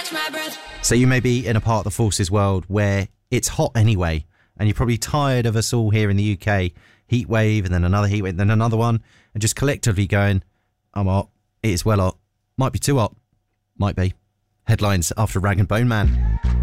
So you may be in a part of the forces world where it's hot anyway, and you're probably tired of us all here in the UK, heat wave and then another heat wave, then another one, and just collectively going, I'm hot, it is well hot, might be too hot, might be. Headlines after Rag and Bone Man.